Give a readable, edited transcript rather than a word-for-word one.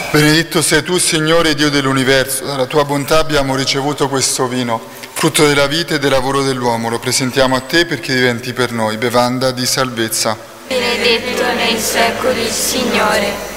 Benedetto sei tu, Signore, Dio dell'universo, dalla tua bontà abbiamo ricevuto questo vino, frutto della vita e del lavoro dell'uomo. Lo presentiamo a te perché diventi per noi bevanda di salvezza. Benedetto nei secoli, Signore.